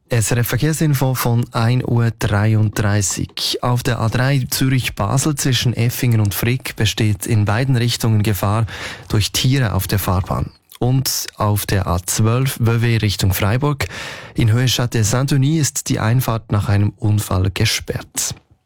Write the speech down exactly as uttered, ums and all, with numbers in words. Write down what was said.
S R F Verkehrsinfo von ein Uhr dreiunddreißig. Auf der A drei Zürich-Basel zwischen Effingen und Frick besteht in beiden Richtungen Gefahr durch Tiere auf der Fahrbahn. Und auf der A zwölf Vevey Richtung Freiburg in Höhe Châtel-Saint-Denis ist die Einfahrt nach einem Unfall gesperrt.